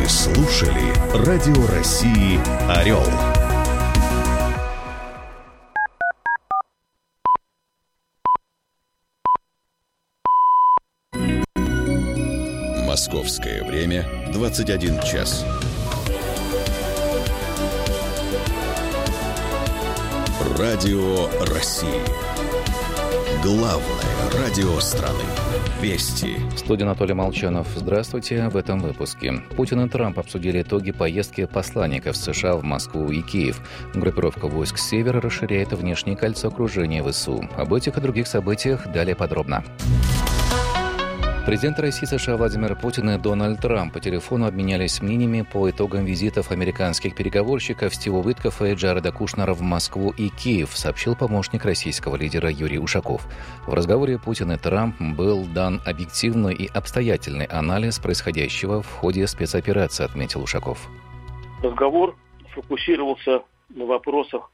Вы слушали Радио России «Орел». Московское время 21 час. Радио России. Главное радио страны. Вести. В студии Анатолий Молчанов. Здравствуйте. В этом выпуске. Путин и Трамп обсудили итоги поездки посланников США в Москву и Киев. Группировка войск с севера расширяет внешнее кольцо окружения ВСУ. Об этих и других событиях далее подробно. Президент России США Владимир Путин и Дональд Трамп по телефону обменялись мнениями по итогам визитов американских переговорщиков Стива Уиткофа и Джареда Кушнера в Москву и Киев, сообщил помощник российского лидера Юрий Ушаков. В разговоре Путин и Трамп был дан объективный и обстоятельный анализ происходящего в ходе спецоперации, отметил Ушаков. Разговор фокусировался на вопросах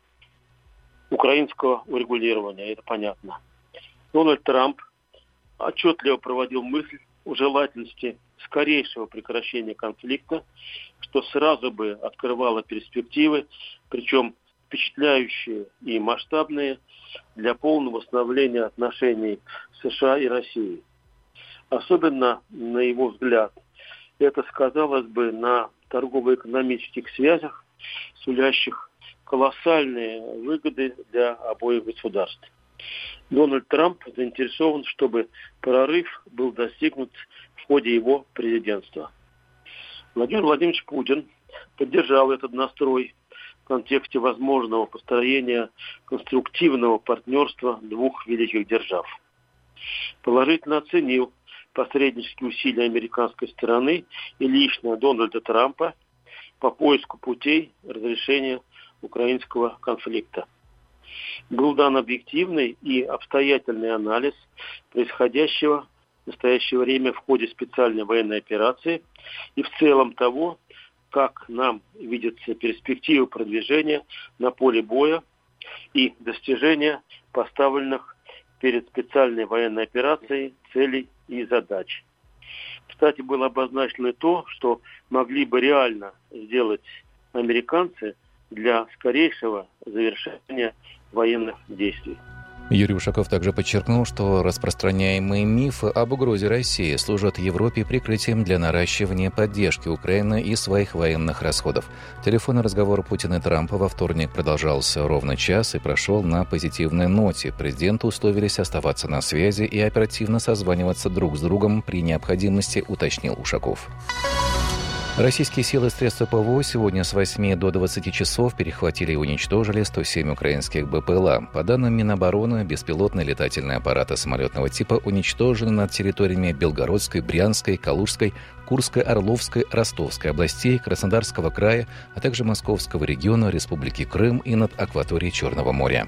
украинского урегулирования, это понятно. Дональд Трамп отчетливо проводил мысль о желательности скорейшего прекращения конфликта, что сразу бы открывало перспективы, причем впечатляющие и масштабные, для полного восстановления отношений США и России. Особенно, на его взгляд, это сказалось бы на торгово-экономических связях, сулящих колоссальные выгоды для обоих государств. Дональд Трамп заинтересован, чтобы прорыв был достигнут в ходе его президентства. Владимир Владимирович Путин поддержал этот настрой в контексте возможного построения конструктивного партнерства двух великих держав. Положительно оценил посреднические усилия американской стороны и лично Дональда Трампа по поиску путей разрешения украинского конфликта. Был дан объективный и обстоятельный анализ происходящего в настоящее время в ходе специальной военной операции и в целом того, как нам видятся перспективы продвижения на поле боя и достижения поставленных перед специальной военной операцией целей и задач. Кстати, было обозначено и то, что могли бы реально сделать американцы для скорейшего завершения военных действий. Юрий Ушаков также подчеркнул, что распространяемые мифы об угрозе России служат Европе прикрытием для наращивания поддержки Украины и своих военных расходов. Телефонный разговор Путина и Трампа во вторник продолжался ровно час и прошел на позитивной ноте. Президенты условились оставаться на связи и оперативно созваниваться друг с другом при необходимости, уточнил Ушаков. Российские силы и средства ПВО сегодня с 8 до 20 часов перехватили и уничтожили 107 украинских БПЛА. По данным Минобороны, беспилотные летательные аппараты самолетного типа уничтожены над территориями Белгородской, Брянской, Калужской, Курской, Орловской, Ростовской областей, Краснодарского края, а также Московского региона, Республики Крым и над акваторией Черного моря.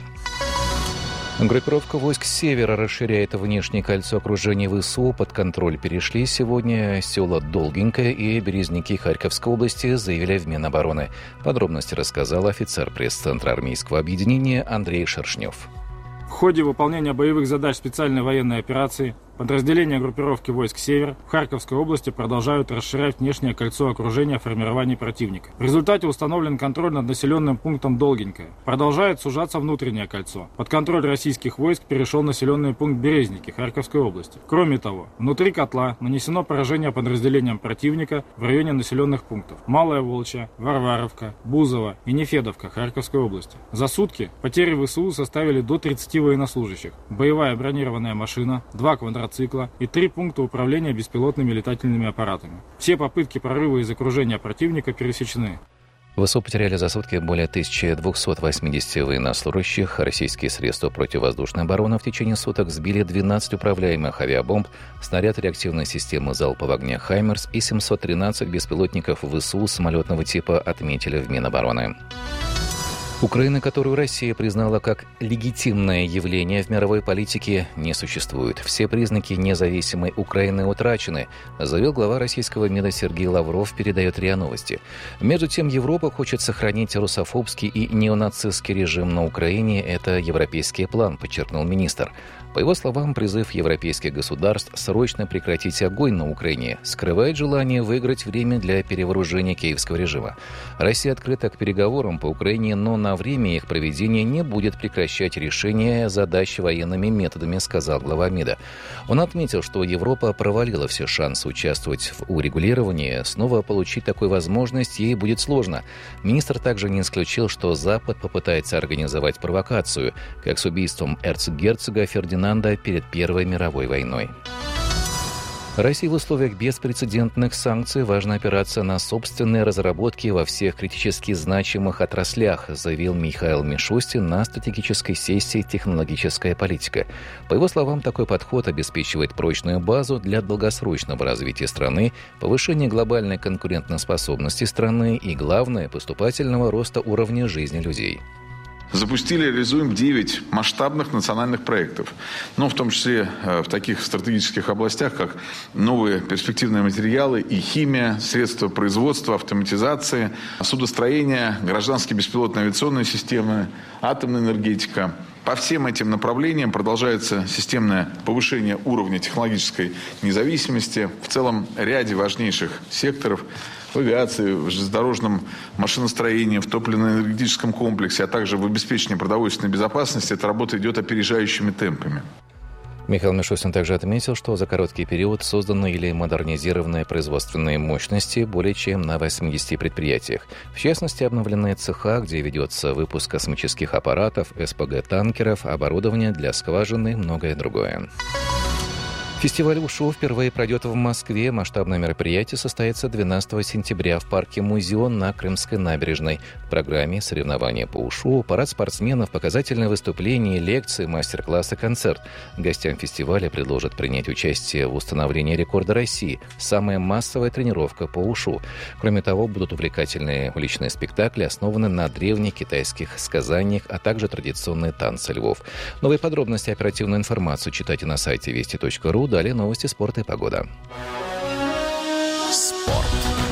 Группировка войск с севера расширяет внешнее кольцо окружения ВСУ. Под контроль перешли сегодня села Долгенькое и Березники Харьковской области, заявили в Минобороны. Подробности рассказал офицер пресс-центра армейского объединения Андрей Шершнев. В ходе выполнения боевых задач специальной военной операции подразделения группировки войск «Север» в Харьковской области продолжают расширять внешнее кольцо окружения формирований противника. В результате установлен контроль над населенным пунктом Долгенькое. Продолжает сужаться внутреннее кольцо. Под контроль российских войск перешел населенный пункт Березники Харьковской области. Кроме того, внутри котла нанесено поражение подразделениям противника в районе населенных пунктов Малая Волчья, Варваровка, Бузово и Нефедовка Харьковской области. За сутки потери ВСУ составили до 30 военнослужащих. Боевая бронированная машина, 2 квадроцикла и 3 пункта управления беспилотными летательными аппаратами. Все попытки прорыва из окружения противника пересечены. ВСУ потеряли за сутки более 1280 военнослужащих. Российские средства противовоздушной обороны в течение суток сбили 12 управляемых авиабомб, снаряд реактивной системы залпового огня «Хаймерс» и 713 беспилотников ВСУ самолетного типа, отметили в Минобороны. Украины, которую Россия признала как легитимное явление в мировой политике, не существует. Все признаки независимой Украины утрачены, заявил глава российского МИДа Сергей Лавров, передает РИА Новости. Между тем, Европа хочет сохранить русофобский и неонацистский режим на Украине. Это европейский план, подчеркнул министр. По его словам, призыв европейских государств срочно прекратить огонь на Украине скрывает желание выиграть время для перевооружения киевского режима. Россия открыта к переговорам по Украине, но на время их проведения не будет прекращать решение задач военными методами, сказал глава МИДа. Он отметил, что Европа провалила все шансы участвовать в урегулировании. Снова получить такую возможность ей будет сложно. Министр также не исключил, что Запад попытается организовать провокацию, как с убийством эрцгерцога Фердинанда перед Первой мировой войной. России в условиях беспрецедентных санкций важно опираться на собственные разработки во всех критически значимых отраслях, заявил Михаил Мишустин на стратегической сессии «Технологическая политика». По его словам, такой подход обеспечивает прочную базу для долгосрочного развития страны, повышения глобальной конкурентоспособности страны и, главное, поступательного роста уровня жизни людей. Запустили, реализуем 9 масштабных национальных проектов, в том числе в таких стратегических областях, как новые перспективные материалы и химия, средства производства, автоматизации, судостроение, гражданские беспилотные авиационные системы, атомная энергетика. По всем этим направлениям продолжается системное повышение уровня технологической независимости в целом ряде важнейших секторов: в авиации, в железнодорожном машиностроении, в топливно-энергетическом комплексе, а также в обеспечении продовольственной безопасности. Эта работа идет опережающими темпами. Михаил Мишустин также отметил, что за короткий период созданы или модернизированы производственные мощности более чем на 80 предприятиях. В частности, обновленные цеха, где ведется выпуск космических аппаратов, СПГ-танкеров, оборудование для скважины и многое другое. Фестиваль УШУ впервые пройдет в Москве. Масштабное мероприятие состоится 12 сентября в парке «Музеон» на Крымской набережной. В программе соревнования по УШУ, парад спортсменов, показательные выступления, лекции, мастер-класс и концерт. Гостям фестиваля предложат принять участие в установлении рекорда России. Самая массовая тренировка по УШУ. Кроме того, будут увлекательные уличные спектакли, основанные на древних китайских сказаниях, а также традиционные танцы львов. Новые подробности и оперативную информацию читайте на сайте вести.ру. Далее новости спорта и погода. Спорт.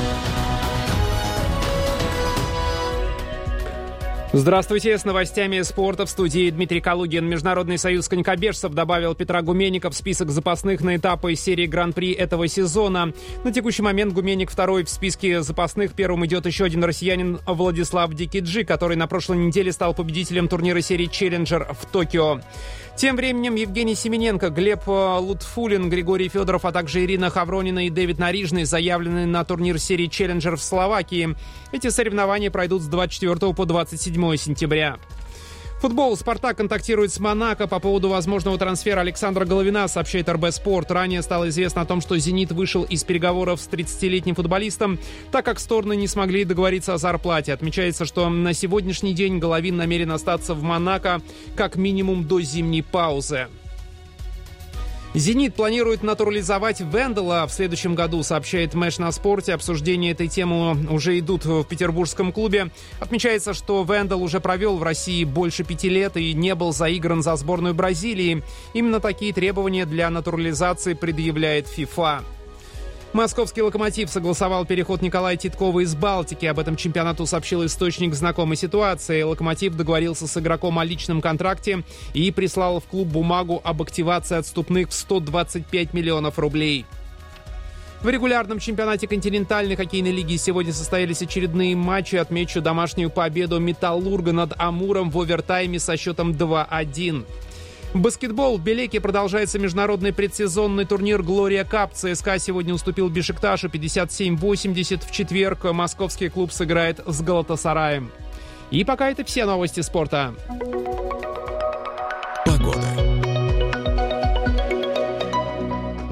Здравствуйте, с новостями спорта в студии Дмитрий Калугин. Международный союз конькобежцев добавил Петра Гуменника в список запасных на этапы серии Гран-при этого сезона. На текущий момент Гуменник второй в списке запасных. Первым идет еще один россиянин Владислав Дикиджи, который на прошлой неделе стал победителем турнира серии «Челленджер» в Токио. Тем временем Евгений Семененко, Глеб Лутфулин, Григорий Федоров, а также Ирина Хавронина и Дэвид Нарижный заявлены на турнир серии «Челленджер» в Словакии. Эти соревнования пройдут с 24 по 27 сентября. Футбол. «Спартак» контактирует с «Монако» по поводу возможного трансфера Александра Головина, сообщает РБ Спорт. Ранее стало известно о том, что «Зенит» вышел из переговоров с 30-летним футболистом, так как стороны не смогли договориться о зарплате. Отмечается, что на сегодняшний день Головин намерен остаться в «Монако» как минимум до зимней паузы. «Зенит» планирует натурализовать Венделла в следующем году, сообщает Мэш на спорте. Обсуждения этой темы уже идут в петербургском клубе. Отмечается, что Венделл уже провел в России больше 5 лет и не был заигран за сборную Бразилии. Именно такие требования для натурализации предъявляет ФИФА. Московский «Локомотив» согласовал переход Николая Титкова из «Балтики». Об этом чемпионату сообщил источник знакомой ситуации. «Локомотив» договорился с игроком о личном контракте и прислал в клуб бумагу об активации отступных в 125 миллионов рублей. В регулярном чемпионате континентальной хоккейной лиги сегодня состоялись очередные матчи. Отмечу домашнюю победу «Металлурга» над «Амуром» в овертайме со счетом 2-1. Баскетбол. В Белеке продолжается международный предсезонный турнир «Глория Кап». ЦСКА сегодня уступил Бешикташу 57-80. В четверг московский клуб сыграет с Галатасараем. И пока это все новости спорта. Погода. По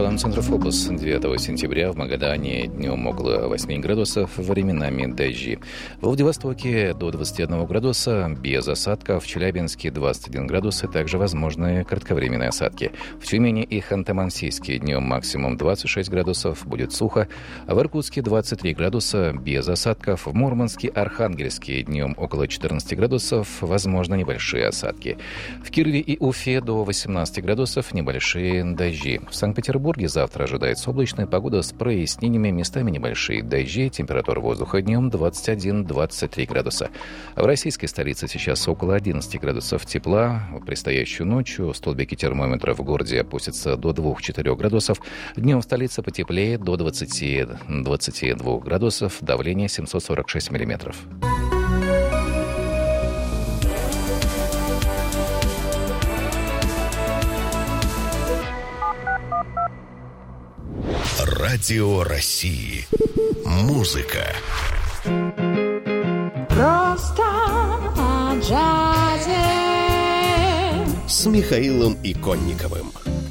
Ипан-Центр Фобос. 9 сентября в Магадане днем около 8 градусов, временами дожди. В Владивостоке до 21 градуса, без осадков. В Челябинске 21 градус и также возможны кратковременные осадки. В Тюмени и Ханты-Мансийске днем максимум 26 градусов, будет сухо. В Иркутске 23 градуса, без осадков. В Мурманске, Архангельске днем около 14 градусов, возможно небольшие осадки. В Кирове и Уфе до 18 градусов, небольшие дожди. В Санкт-Петербурге завтра ожидается облачная погода с прояснениями, местами небольшие дожди. Температура воздуха днем 21-23 градуса. В российской столице сейчас около 11 градусов тепла. В предстоящую ночью столбики термометра в городе опустятся до 2-4 градусов. Днем в столице потеплее до 20-22 градусов. Давление 746 миллиметров. Радио России. Музыка. Просто о джазе. С Михаилом Иконниковым.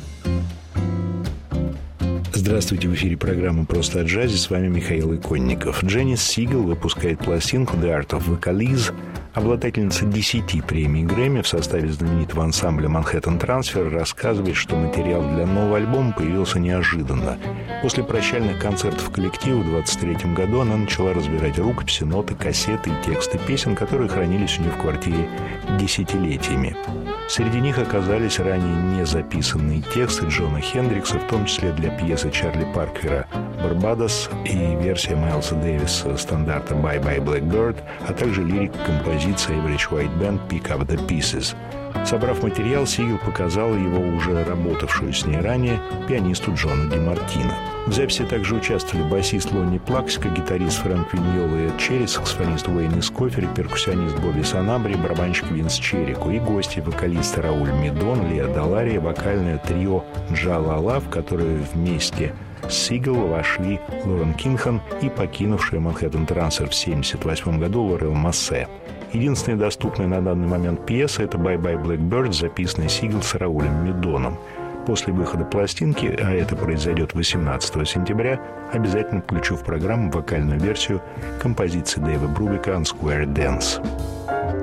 Здравствуйте, в эфире программа «Просто о джазе». С вами Михаил Иконников. Дженнис Сигел выпускает пластинку «The Art of Vocalize». Обладательница 10 премий Грэмми в составе знаменитого ансамбля «Манхэттен Трансфер» рассказывает, что материал для нового альбома появился неожиданно. После прощальных концертов коллектива в 23 году она начала разбирать рукописи, ноты, кассеты и тексты песен, которые хранились у нее в квартире десятилетиями. Среди них оказались ранее не записанные тексты Джона Хендрикса, в том числе для пьесы Чарли Паркера «Барбадос» и версия Майлса Дэвиса стандарта «Bye Bye Blackbird», а также лирика композиции Average White Band «Pick Up the Pieces». Собрав материал, Сигел показала его уже работавшую с ней ранее пианисту Джону Ди Мартино. В записи также участвовали басист Лонни Плаксико, гитарист Фрэнк Виньола и Эд Черри, саксофонист Уэйн Эскофер, перкуссионист Бобби Санабри, барабанщик Винс Черрико и гости вокалисты Рауль Мидон, Леа Далария, вокальное трио Джа-Ла-Ла, в которое вместе с Сигел вошли Лорен Кинхан и покинувшая Манхэттен Трансфер в 1978 году Лорел Массе. Единственная доступная на данный момент пьеса – это «Bye Bye Blackbird», записанная Сигел с Раулем Мидоном. После выхода пластинки, а это произойдет 18 сентября, обязательно включу в программу вокальную версию композиции Дэйва Брубика «Unsquare Dance».